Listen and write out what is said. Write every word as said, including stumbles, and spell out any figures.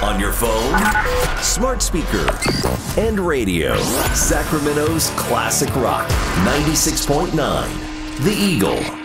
On your phone, smart speaker, and radio. Sacramento's classic rock, ninety-six point nine. The Eagle.